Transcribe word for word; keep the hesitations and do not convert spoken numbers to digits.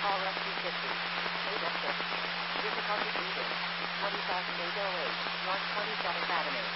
Call Rescue fifty. eight oh six. Difficulty breathing. twenty thousand eight oh eight. North twenty-seventh Avenue.